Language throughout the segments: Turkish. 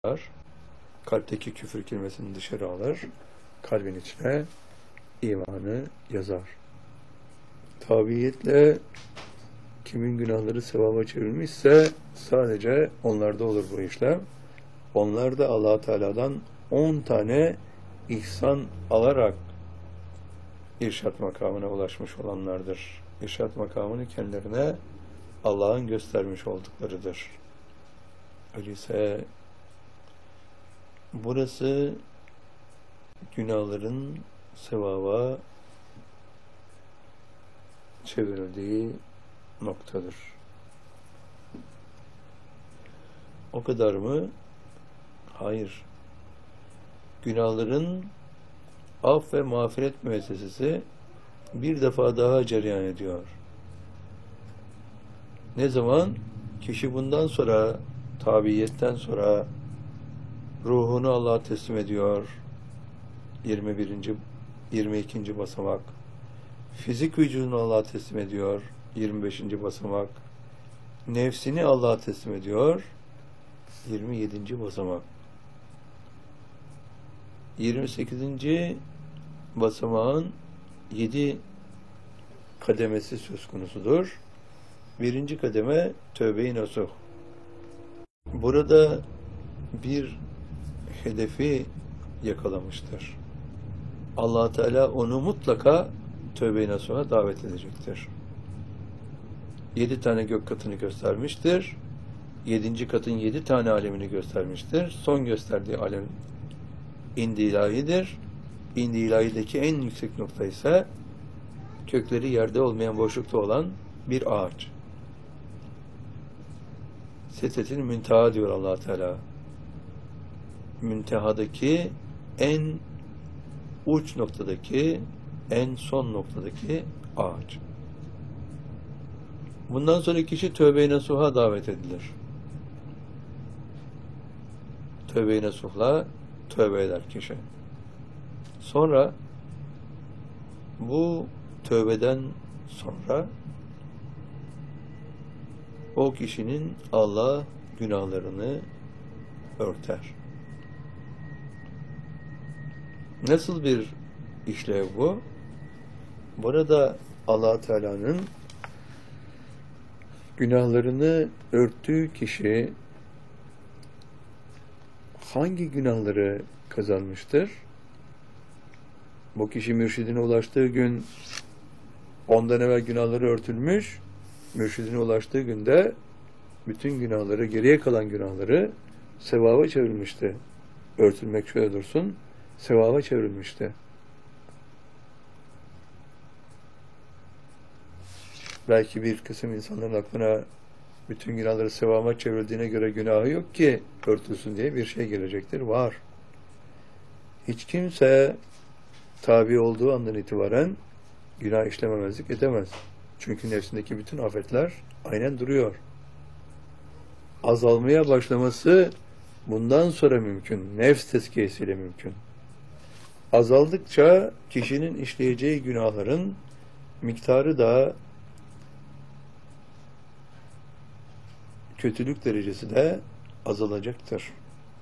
Kalpteki küfür kelimesini dışarı alır, kalbin içine imanı yazar. Tabiiyetle kimin günahları sevaba çevrilmişse sadece onlarda olur bu işlem. Onlar da Allah Teala'dan 10 tane ihsan alarak irşat makamına ulaşmış olanlardır. İrşat makamını kendilerine Allah'ın göstermiş olduklarıdır. Öyleyse burası günahların sevaba çevrildiği noktadır. O kadar mı? Hayır. Günahların af ve mağfiret müessesesi bir defa daha cereyan ediyor. Ne zaman? Kişi bundan sonra, tabiiyetten sonra ruhunu Allah'a teslim ediyor. 22. basamak. Fizik vücudunu Allah'a teslim ediyor. 25. basamak. Nefsini Allah'a teslim ediyor. 27. basamak. 28. basamağın 7 kademesi söz konusudur. Birinci kademe tövbe-i nasuh. Burada bir hedefi yakalamıştır. Allah Teala onu mutlaka tövbe-i nasuh'a davet edecektir. 7 tane gök katını göstermiştir. 7. katın 7 tane alemini göstermiştir. Son gösterdiği alem İndi ilahidir. İndi ilahideki en yüksek nokta ise kökleri yerde olmayan boşlukta olan bir ağaç. Sedretil münteha diyor Allah Teala. Müntehadaki en uç noktadaki, en son noktadaki ağaç. Bundan sonra kişi tövbe-i nasuh'a davet edilir. Tövbe-i nasuh'la tövbe eder kişi. Sonra bu tövbeden sonra o kişinin Allah günahlarını örter. Nasıl bir işlev bu? Burada Allah Teala'nın günahlarını örttüğü kişi hangi günahları kazanmıştır? Bu kişi mürşidine ulaştığı gün ondan evvel günahları örtülmüş, mürşidine ulaştığı günde bütün günahları, geriye kalan günahları sevaba çevrilmişti. Örtülmek şöyle dursun, sevaba çevrilmişti. Belki bir kısım insanların aklına bütün günahları sevaba çevrildiğine göre günahı yok ki örtülsün diye bir şey gelecektir. Var. Hiç kimse tabi olduğu andan itibaren günah işlememezlik edemez. Çünkü nefsindeki bütün afetler aynen duruyor. Azalmaya başlaması bundan sonra mümkün. Nefs tezkiyesiyle mümkün. Azaldıkça kişinin işleyeceği günahların miktarı da kötülük derecesi de azalacaktır.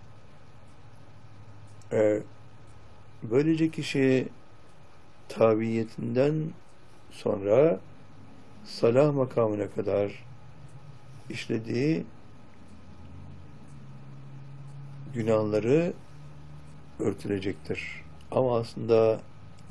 Böylece kişi tabiyetinden sonra salah makamına kadar işlediği günahları örtülecektir. Ama aslında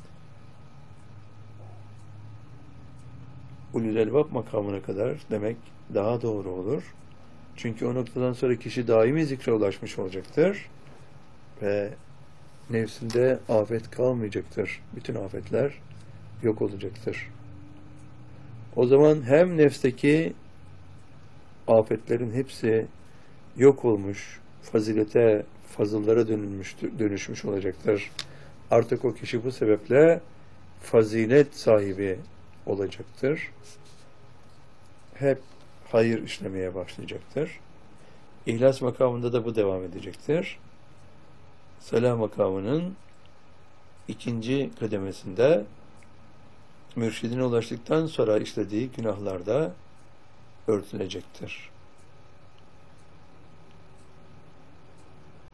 ulul elbab makamına kadar demek daha doğru olur. Çünkü o noktadan sonra kişi daimi zikre ulaşmış olacaktır ve nefsinde afet kalmayacaktır. Bütün afetler yok olacaktır. O zaman hem nefsteki afetlerin hepsi yok olmuş, fazilete, fazıllara dönüşmüş olacaktır. Artık o kişi bu sebeple fazilet sahibi olacaktır. Hep hayır işlemeye başlayacaktır. İhlas makamında da bu devam edecektir. Salah makamının 2. kademesinde mürşidine ulaştıktan sonra işlediği günahlar da örtülecektir.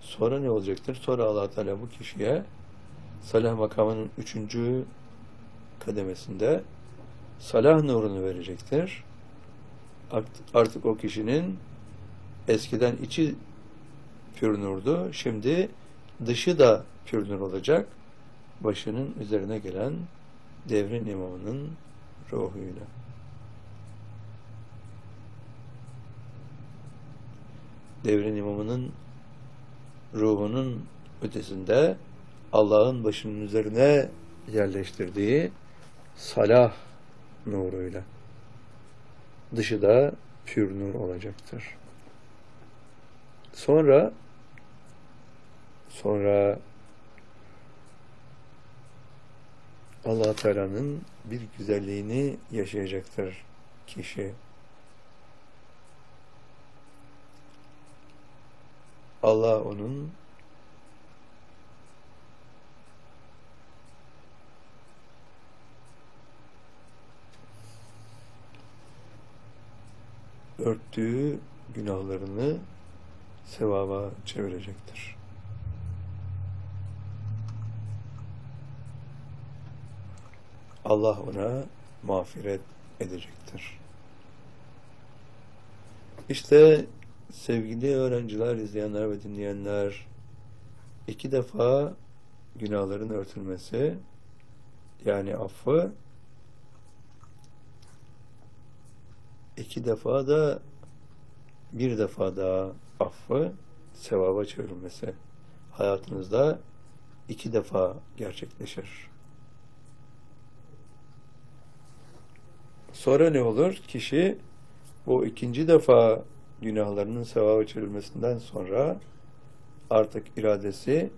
Sonra ne olacaktır? Sonra Allah Teala bu kişiye salah makamının 3. kademesinde salah nurunu verecektir. Artık o kişinin eskiden içi pür nurdu. Şimdi dışı da pür nur olacak. Başının üzerine gelen devrin imamının ruhuyla. Devrin imamının ruhunun ötesinde Allah'ın başının üzerine yerleştirdiği salah nuruyla. Dışı da pür nur olacaktır. Sonra Allah Teala'nın bir güzelliğini yaşayacaktır kişi. Allah onun örttüğü günahlarını sevaba çevirecektir. Allah ona mağfiret edecektir. İşte sevgili öğrenciler, izleyenler ve dinleyenler, 2 defa günahların örtülmesi, yani affı, 2 defa da bir defa daha affı sevaba çevrilmesi hayatınızda 2 defa gerçekleşir. Sonra ne olur? Kişi bu 2. defa günahlarının sevaba çevrilmesinden sonra artık iradesi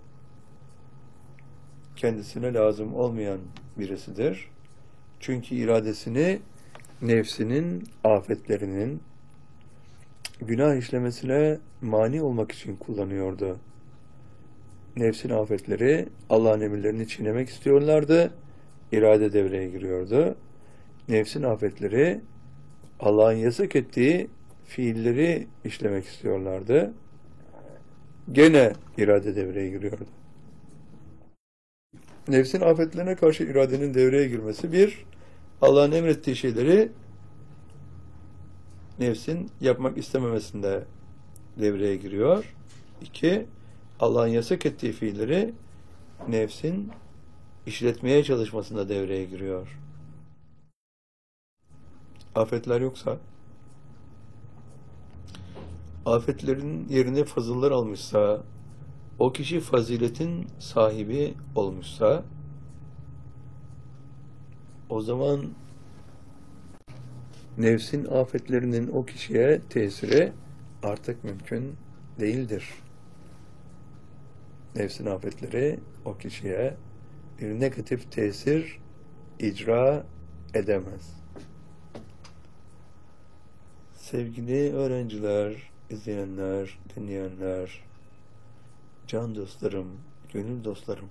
kendisine lazım olmayan birisidir. Çünkü iradesini nefsinin afetlerinin günah işlemesine mani olmak için kullanıyordu. Nefsin afetleri Allah'ın emirlerini çiğnemek istiyorlardı. İrade devreye giriyordu. Nefsin afetleri Allah'ın yasak ettiği fiilleri işlemek istiyorlardı. Gene irade devreye giriyordu. Nefsin afetlerine karşı iradenin devreye girmesi, bir, Allah'ın emrettiği şeyleri nefsin yapmak istememesinde devreye giriyor. 2, Allah'ın yasak ettiği fiilleri nefsin işletmeye çalışmasında devreye giriyor. Afetler yoksa, afetlerin yerine fazıllar almışsa, o kişi faziletin sahibi olmuşsa, o zaman nefsin afetlerinin o kişiye tesiri artık mümkün değildir. Nefsin afetleri o kişiye bir negatif tesir icra edemez. Sevgili öğrenciler, izleyenler, dinleyenler, can dostlarım, gönül dostlarım,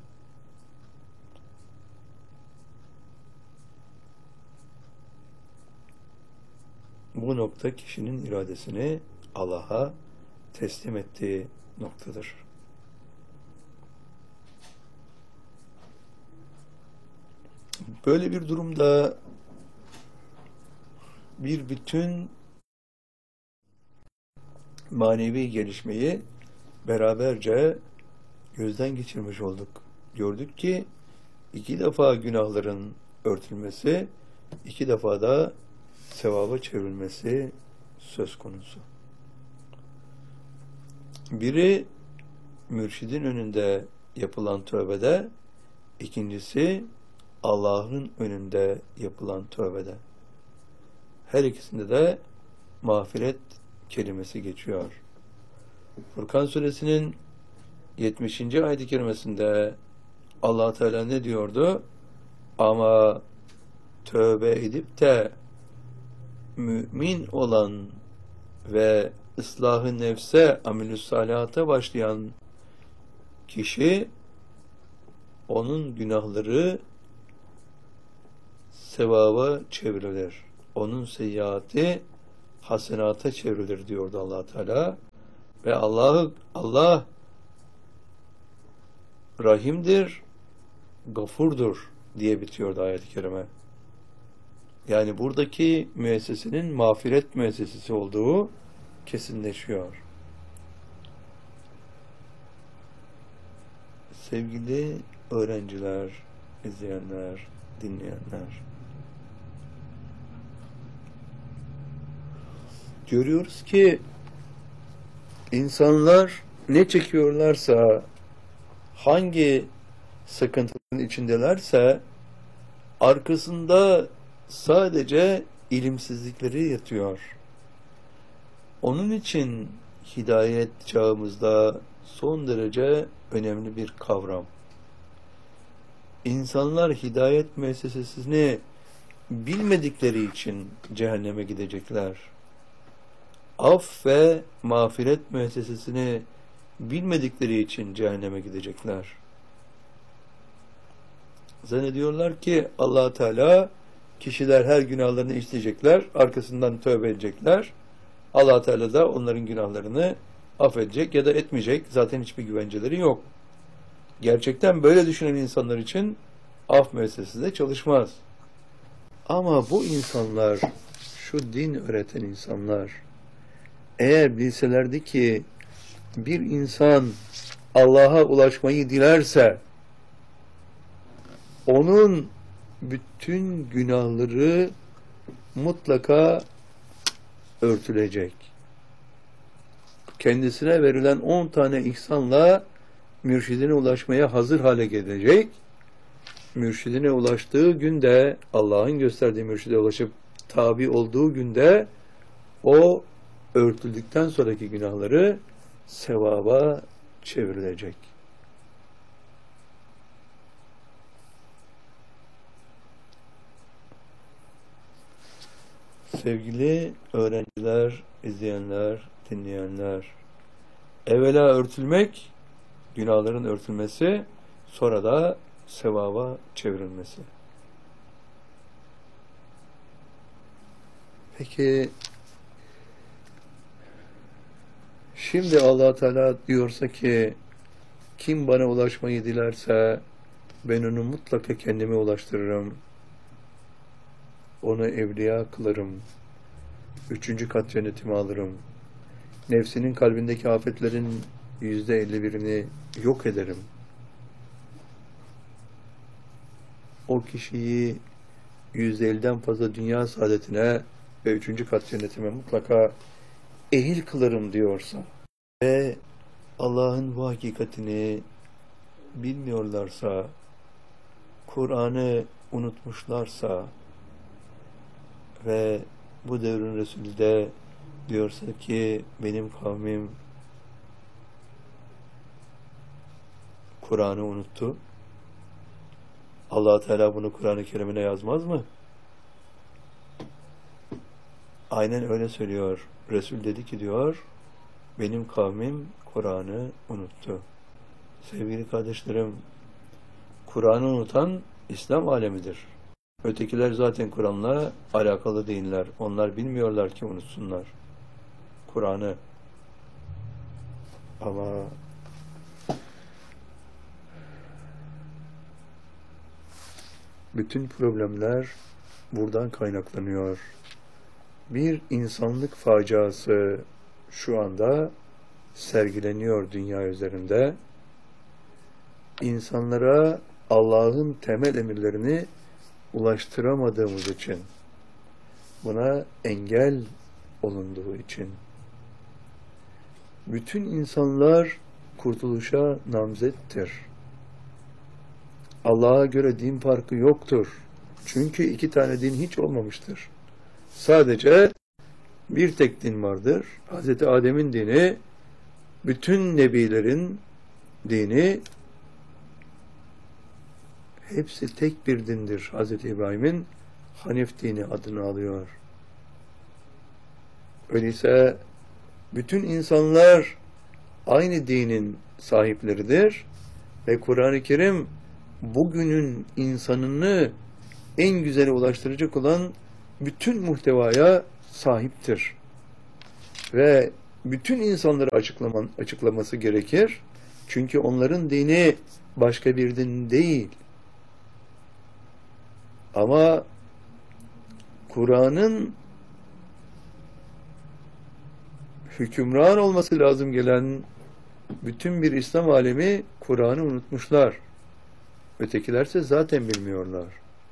bu nokta kişinin iradesini Allah'a teslim ettiği noktadır. Böyle bir durumda bir bütün manevi gelişmeyi beraberce gözden geçirmiş olduk. Gördük ki 2 defa günahların örtülmesi, 2 defa da sevaba çevrilmesi söz konusu. Biri mürşidin önünde yapılan tövbede, ikincisi Allah'ın önünde yapılan tövbede. Her ikisinde de mağfiret kelimesi geçiyor. Furkan suresinin 70. ayet-i kerimesinde Allah Teala ne diyordu? Ama tövbe edip de mümin olan ve ıslahı nefse, amelü salihata başlayan kişi, onun günahları sevaba çevrilir. Onun seyyiatı hasenata çevrilir diyordu Allah Teala. Ve Allah rahimdir, gafurdur diye bitiyordu ayet-i kerime. Yani buradaki müessesenin mağfiret müessesesi olduğu kesinleşiyor. Sevgili öğrenciler, izleyenler, dinleyenler, görüyoruz ki insanlar ne çekiyorlarsa, hangi sıkıntının içindelerse arkasında sadece ilimsizlikleri yatıyor. Onun için hidayet çağımızda son derece önemli bir kavram. İnsanlar hidayet müessesesini bilmedikleri için cehenneme gidecekler. Af ve mağfiret müessesesini bilmedikleri için cehenneme gidecekler. Zannediyorlar ki Allah Teala, kişiler her günahlarını işleyecekler, arkasından tövbe edecekler. Allah Teala da onların günahlarını affedecek ya da etmeyecek. Zaten hiçbir güvenceleri yok. Gerçekten böyle düşünen insanlar için af müessesesi de çalışmaz. Ama bu insanlar, şu din öğreten insanlar, eğer bilselerdi ki bir insan Allah'a ulaşmayı dilerse onun bütün günahları mutlaka örtülecek. Kendisine verilen 10 tane ihsanla mürşidine ulaşmaya hazır hale gelecek. Mürşidine ulaştığı günde, Allah'ın gösterdiği mürşide ulaşıp tabi olduğu günde o örtüldükten sonraki günahları sevaba çevrilecek. Sevgili öğrenciler, izleyenler, dinleyenler, evvela örtülmek, günahların örtülmesi, sonra da sevaba çevrilmesi. Peki, şimdi Allah Teala diyorsa ki, kim bana ulaşmayı dilerse, ben onu mutlaka kendime ulaştırırım. Onu evliya kılarım. 3. kat yönetimi alırım. Nefsinin kalbindeki afetlerin %51'ini yok ederim. O kişiyi %50'den fazla dünya saadetine ve 3. kat yönetime mutlaka ehil kılarım diyorsa ve Allah'ın bu hakikatini bilmiyorlarsa, Kur'an'ı unutmuşlarsa ve bu devrin Resulü de diyorsa ki benim kavmim Kur'an'ı unuttu. Allah Teala bunu Kur'an-ı Kerim'ine yazmaz mı? Aynen öyle söylüyor. Resul dedi ki diyor, benim kavmim Kur'an'ı unuttu. Sevgili kardeşlerim, Kur'an'ı unutan İslam alemidir. Ötekiler zaten Kur'an'la alakalı değiller. Onlar bilmiyorlar ki unutsunlar Kur'an'ı. Ama bütün problemler buradan kaynaklanıyor. Bir insanlık faciası şu anda sergileniyor dünya üzerinde. İnsanlara Allah'ın temel emirlerini ulaştıramadığımız için, buna engel olunduğu için, bütün insanlar kurtuluşa namzettir. Allah'a göre din farkı yoktur. Çünkü 2 tane din hiç olmamıştır. Sadece bir tek din vardır. Hz. Adem'in dini, bütün nebilerin dini, hepsi tek bir dindir. Hz. İbrahim'in Hanif dini adını alıyor. Öyleyse bütün insanlar aynı dinin sahipleridir ve Kur'an-ı Kerim bugünün insanını en güzele ulaştıracak olan bütün muhtevaya sahiptir. Ve bütün insanları açıklaması gerekir. Çünkü onların dini başka bir din değil. Ama Kur'an'ın hükümran olması lazım gelen bütün bir İslam alemi Kur'an'ı unutmuşlar. Ötekilerse zaten bilmiyorlar.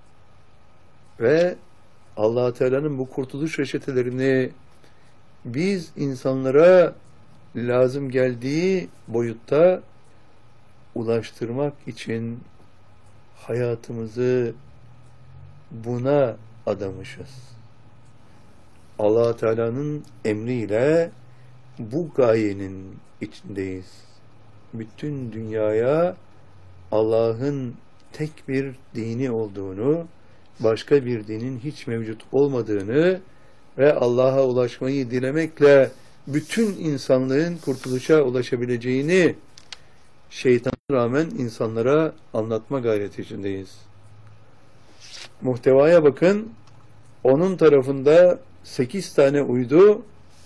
Ve Allah Teala'nın bu kurtuluş reçetelerini biz insanlara lazım geldiği boyutta ulaştırmak için hayatımızı buna adamışız. Allah Teala'nın emriyle bu gayenin içindeyiz. Bütün dünyaya Allah'ın tek bir dini olduğunu, başka bir dinin hiç mevcut olmadığını ve Allah'a ulaşmayı dilemekle bütün insanlığın kurtuluşa ulaşabileceğini şeytana rağmen insanlara anlatma gayreti içindeyiz. Muhtevaya bakın, onun tarafında 8 tane uydu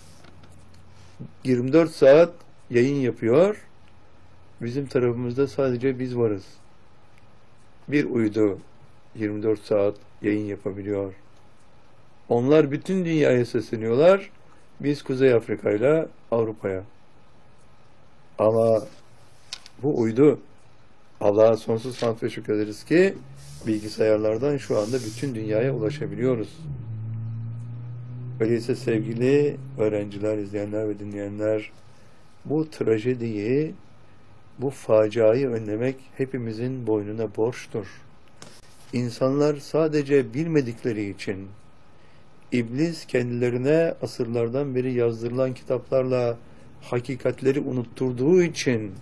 24 saat yayın yapıyor. Bizim tarafımızda sadece biz varız. Bir uydu 24 saat yayın yapabiliyor. Onlar bütün dünyaya sesleniyorlar. Biz Kuzey Afrika ile Avrupa'ya. Ama bu uydu, Allah'a sonsuz hamd ve şükrederiz ki bilgisayarlardan şu anda bütün dünyaya ulaşabiliyoruz. Öyleyse sevgili öğrenciler, izleyenler ve dinleyenler, bu trajediyi, bu faciayı önlemek hepimizin boynuna borçtur. İnsanlar sadece bilmedikleri için, İblis kendilerine asırlardan beri yazdırılan kitaplarla hakikatleri unutturduğu için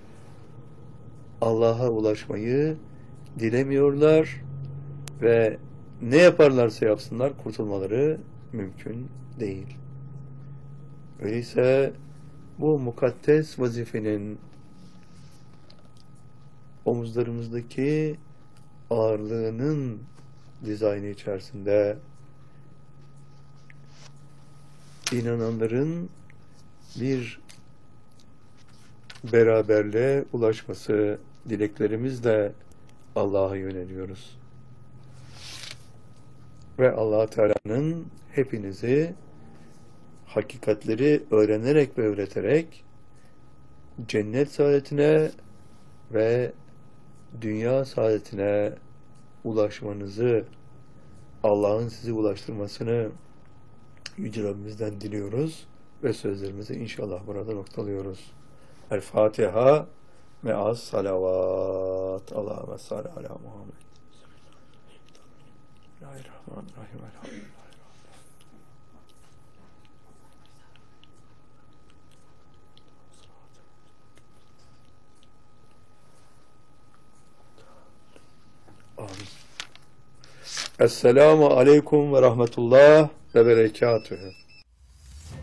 Allah'a ulaşmayı dilemiyorlar ve ne yaparlarsa yapsınlar kurtulmaları mümkün değil. Öyleyse bu mukaddes vazifenin omuzlarımızdaki ağırlığının dizaynı içerisinde inananların bir beraberliğe ulaşması dileklerimizle Allah'a yöneliyoruz. Ve Allah Teala'nın hepinizi hakikatleri öğrenerek ve öğreterek cennet saadetine ve dünya saadetine ulaşmanızı, Allah'ın sizi ulaştırmasını Yüce Rabbimizden diliyoruz ve sözlerimizi inşallah burada noktalıyoruz. El Fatiha me'as salavat. Allahümme salli ala Muhammed. Bismillahirrahmanirrahim. Elhamdülillah. Amin. Esselamu aleyküm ve rahmetullah ve berekatühü.